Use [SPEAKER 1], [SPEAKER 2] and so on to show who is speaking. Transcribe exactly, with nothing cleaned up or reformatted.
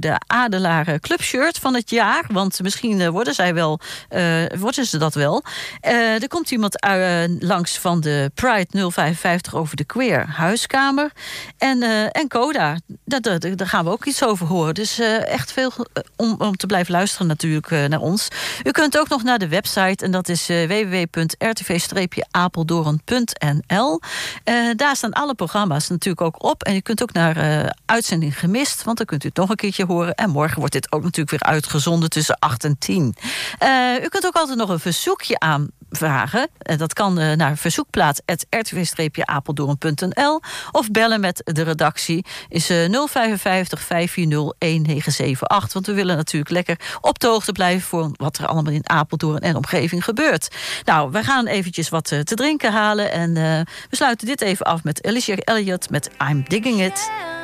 [SPEAKER 1] de Adelaren Clubshirt van het jaar. Want misschien uh, worden zij wel, uh, worden ze dat wel. Uh, er komt iemand uh, langs van de Pride nul vijfenvijftig over de queer huiskamer. En, uh, en Coda, daar, daar, daar gaan we ook iets over horen. Dus uh, echt veel uh, om, om te blijven luisteren natuurlijk uh, naar ons. U kunt ook nog naar de website en dat is uh, w w w punt r t v apeldoorn punt n l. Uh, daar staan alle programma's natuurlijk ook op. En u kunt ook naar uh, uitzending gemist, want dan kunt u het nog een keertje horen. En morgen wordt dit ook natuurlijk weer uitgezonden tussen acht en tien. Uh, u kunt ook altijd nog een verzoekje aanvragen. Uh, dat kan uh, naar verzoekplaats apenstaartje r t v apeldoorn punt n l of bellen met de redactie is uh, nul vijfenvijftig vijf vier nul een negen zeven acht. Want we willen natuurlijk lekker op de hoogte blijven voor wat er allemaal in Apeldoorn en omgeving gebeurt. Nou, we gaan eventjes wat uh, te drinken halen en uh, we sluiten dit even af met Alicia Elliott met I'm Digging It.